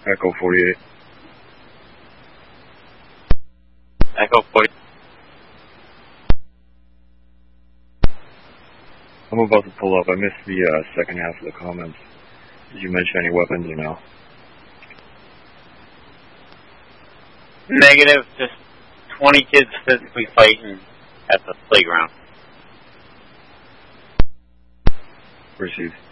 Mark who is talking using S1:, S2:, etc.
S1: Echo 48.
S2: Echo 48.
S1: I'm about to pull up. I missed the second half of the comments. Did you mention any weapons or no?
S2: Negative, just 20 kids physically fighting at the playground.
S1: Received.